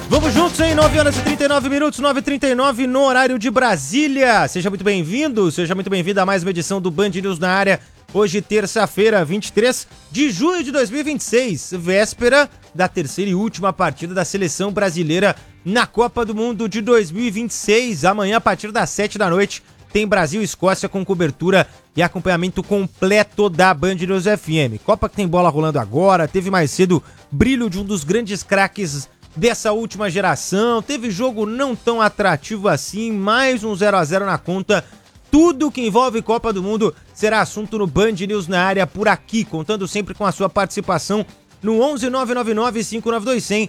Vamos juntos em 9 horas e 39 minutos, 9h39 no horário de Brasília. Seja muito bem-vindo, seja muito bem-vinda a mais uma edição do Band News na área. Hoje, terça-feira, 23 de junho de 2026, véspera da terceira e última partida da seleção brasileira na Copa do Mundo de 2026. Amanhã, a partir das 7 da noite, tem Brasil e Escócia com cobertura e acompanhamento completo da Band News FM. Copa que tem bola rolando agora, teve mais cedo brilho de um dos grandes craques dessa última geração, teve jogo não tão atrativo assim, mais um 0x0 na conta. Tudo que envolve Copa do Mundo será assunto no Band News na área por aqui, contando sempre com a sua participação no 11-999-592-100,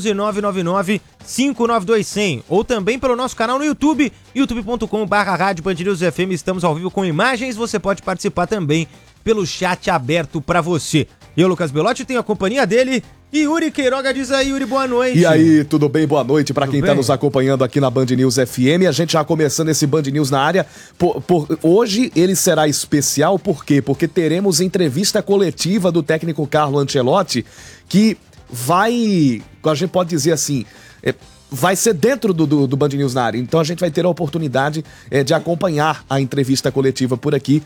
11-999-592-100, ou também pelo nosso canal no YouTube, youtube.com/Rádio Band News FM. Estamos ao vivo com imagens, você pode participar também pelo chat aberto para você. Eu, Lucas Belotti, tenho a companhia dele, Yuri Queiroga. Diz aí, Yuri, boa noite. E aí, tudo bem? Boa noite para quem está nos acompanhando aqui na Band News FM. A gente já começando esse Band News na área. Hoje ele será especial, por quê? Porque teremos entrevista coletiva do técnico Carlo Ancelotti, que vai, a gente pode dizer assim, vai ser dentro do Band News na área. Então a gente vai ter a oportunidade de acompanhar a entrevista coletiva por aqui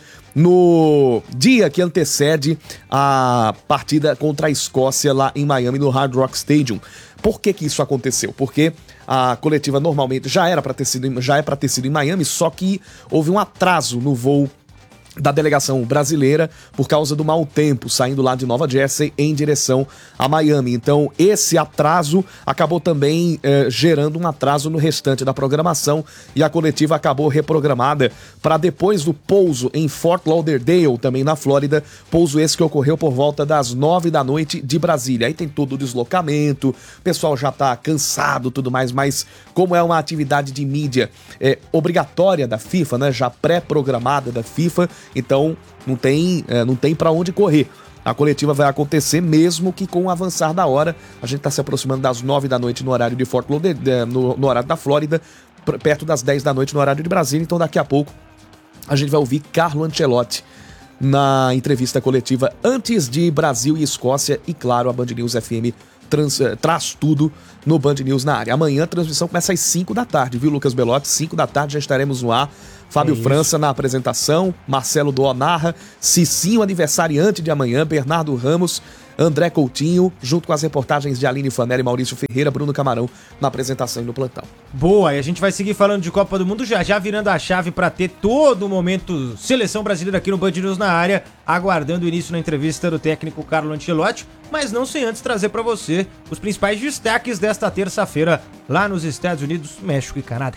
no dia que antecede a partida contra a Escócia lá em Miami, no Hard Rock Stadium. Por que isso aconteceu? Porque a coletiva normalmente já é para ter sido em Miami, só que houve um atraso no voo da delegação brasileira por causa do mau tempo, saindo lá de Nova Jersey em direção a Miami. Então, esse atraso acabou também gerando um atraso no restante da programação e a coletiva acabou reprogramada para depois do pouso em Fort Lauderdale, também na Flórida, pouso esse que ocorreu por volta das 9 da noite de Brasília. Aí tem todo o deslocamento, o pessoal já tá cansado, tudo mais, mas como é uma atividade de mídia obrigatória da FIFA, né, já pré-programada da FIFA, então não tem para onde correr. A coletiva vai acontecer mesmo que com o avançar da hora. A gente está se aproximando das 9 da noite no horário de Fort Lauderdale, no horário da Flórida, perto das 10 da noite no horário de Brasília. Então daqui a pouco a gente vai ouvir Carlo Ancelotti na entrevista coletiva antes de Brasil e Escócia. E claro, a Band News FM traz tudo no Band News na área. Amanhã a transmissão começa às 5 da tarde, viu, Lucas Belotti? 5 da tarde já estaremos no ar. Fábio França na apresentação, Marcelo Dó narra, Cicinho aniversariante de amanhã, Bernardo Ramos, André Coutinho, junto com as reportagens de Aline Fanelli, Maurício Ferreira, Bruno Camarão na apresentação e no plantão. Boa, e a gente vai seguir falando de Copa do Mundo já virando a chave para ter todo o momento seleção brasileira aqui no Band News na área, aguardando o início na entrevista do técnico Carlo Ancelotti, mas não sem antes trazer para você os principais destaques desta terça-feira lá nos Estados Unidos, México e Canadá.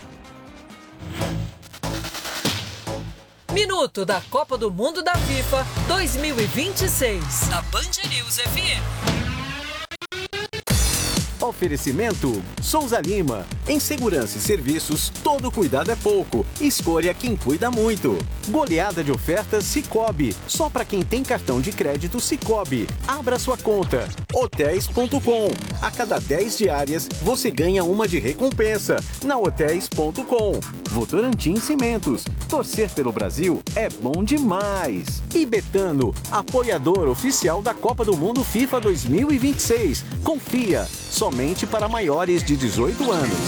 Minuto da Copa do Mundo da FIFA 2026, da Band News FM. Oferecimento Souza Lima. Em segurança e serviços, todo cuidado é pouco. Escolha quem cuida muito. Goleada de ofertas Sicoob. Só para quem tem cartão de crédito Sicoob. Abra sua conta. Hotéis.com. A cada 10 diárias, você ganha uma de recompensa. Na Hotéis.com. Votorantim Cimentos. Torcer pelo Brasil é bom demais. E Betano, apoiador oficial da Copa do Mundo FIFA 2026. Confia. Somente para maiores de 18 anos.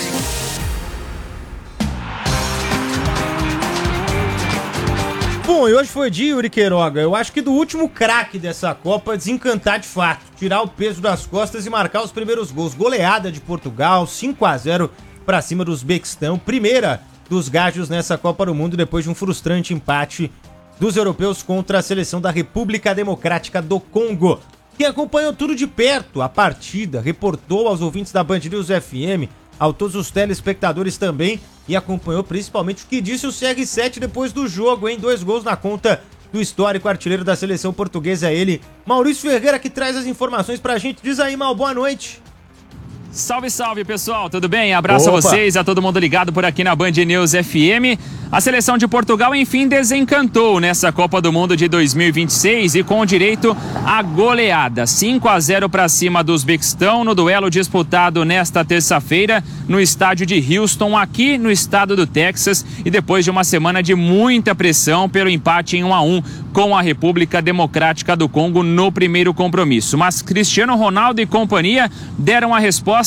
Bom, e hoje foi dia, Yuri Queiroga, eu acho que do último craque dessa Copa desencantar de fato, tirar o peso das costas e marcar os primeiros gols. Goleada de Portugal, 5-0 para cima do Uzbequistão, primeira dos gajos nessa Copa do Mundo depois de um frustrante empate dos europeus contra a seleção da República Democrática do Congo. Quem acompanhou tudo de perto, a partida, reportou aos ouvintes da Band News FM, a todos os telespectadores também, e acompanhou principalmente o que disse o CR7 depois do jogo, hein? 2 gols na conta do histórico artilheiro da seleção portuguesa, ele, Maurício Ferreira, que traz as informações pra gente. Diz aí, Mal, boa noite. Salve, salve, pessoal, tudo bem? Abraço a vocês, a todo mundo ligado por aqui na Band News FM. A seleção de Portugal, enfim, desencantou nessa Copa do Mundo de 2026 e com direito à goleada. 5-0 para cima do Uzbequistão no duelo disputado nesta terça-feira no estádio de Houston, aqui no estado do Texas, e depois de uma semana de muita pressão pelo empate em 1-1 com a República Democrática do Congo no primeiro compromisso. Mas Cristiano Ronaldo e companhia deram a resposta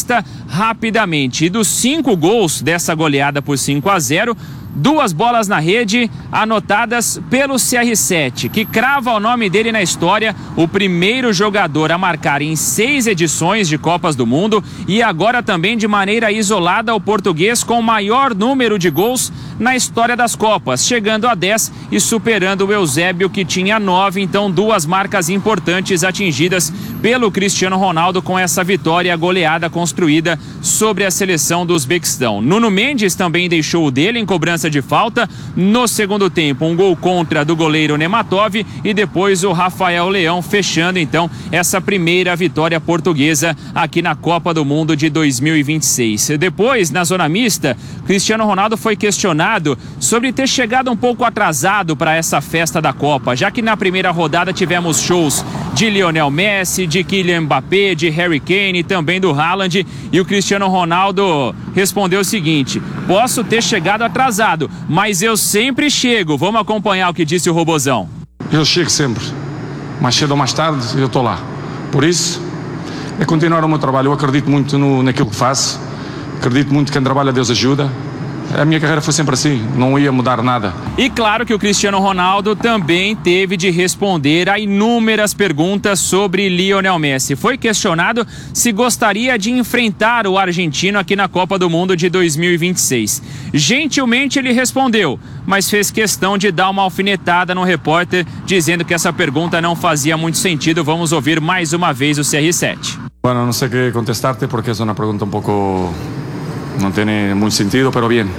resposta rapidamente. E dos 5 gols dessa goleada por 5-0, 2 bolas na rede anotadas pelo CR7, que crava o nome dele na história, o primeiro jogador a marcar em 6 edições de Copas do Mundo e agora também de maneira isolada o português com o maior número de gols na história das Copas, chegando a 10 e superando o Eusébio, que tinha 9, então 2 marcas importantes atingidas pelo Cristiano Ronaldo com essa vitória goleada construída sobre a seleção do Uzbequistão. Nuno Mendes também deixou o dele em cobrança de falta. No segundo tempo, um gol contra do goleiro Nematov e depois o Rafael Leão fechando então essa primeira vitória portuguesa aqui na Copa do Mundo de 2026. Depois, na zona mista, Cristiano Ronaldo foi questionado sobre ter chegado um pouco atrasado para essa festa da Copa, já que na primeira rodada tivemos shows de Lionel Messi, de Kylian Mbappé, de Harry Kane e também do Haaland, e o Cristiano Ronaldo respondeu o seguinte: posso ter chegado atrasado, mas eu sempre chego. Vamos acompanhar o que disse o Robozão. Eu chego sempre, mais cedo ou mais tarde eu estou lá. Por isso, é continuar o meu trabalho. Eu acredito muito naquilo que faço, acredito muito que quem trabalha Deus ajuda. A minha carreira foi sempre assim, não ia mudar nada. E claro que o Cristiano Ronaldo também teve de responder a inúmeras perguntas sobre Lionel Messi. Foi questionado se gostaria de enfrentar o argentino aqui na Copa do Mundo de 2026. Gentilmente ele respondeu, mas fez questão de dar uma alfinetada no repórter, dizendo que essa pergunta não fazia muito sentido. Vamos ouvir mais uma vez o CR7. Bueno, não sei o que contestarte porque é uma pergunta um pouco... no tiene muy sentido, pero bien.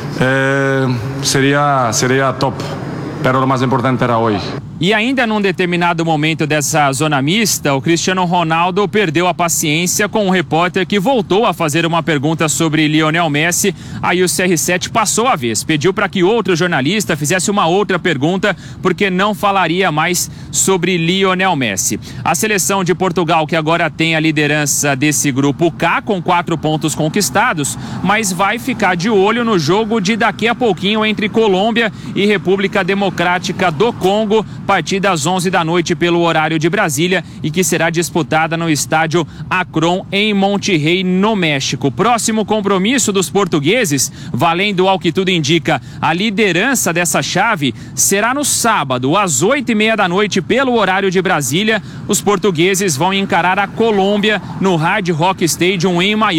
Sería top, pero lo más importante era hoy. E ainda num determinado momento dessa zona mista, o Cristiano Ronaldo perdeu a paciência com um repórter que voltou a fazer uma pergunta sobre Lionel Messi. Aí o CR7 passou a vez, pediu para que outro jornalista fizesse uma outra pergunta, porque não falaria mais sobre Lionel Messi. A seleção de Portugal, que agora tem a liderança desse grupo K, com 4 pontos conquistados, mas vai ficar de olho no jogo de daqui a pouquinho entre Colômbia e República Democrática do Congo, a partir das 11 da noite pelo horário de Brasília, e que será disputada no estádio Akron em Monterrey, no México. Próximo compromisso dos portugueses, valendo ao que tudo indica a liderança dessa chave, será no sábado às 8h30 da noite pelo horário de Brasília. Os portugueses vão encarar a Colômbia no Hard Rock Stadium em Miami.